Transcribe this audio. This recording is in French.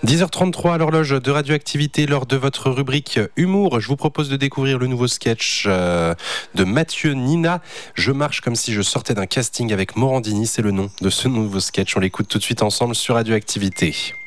10h33 à l'horloge de Radioactivité. Lors de votre rubrique Humour, je vous propose de découvrir le nouveau sketch de Mathieu Nina. Je marche comme si je sortais d'un casting avec Morandini, c'est le nom de ce nouveau sketch. On l'écoute tout de suite ensemble sur Radioactivité.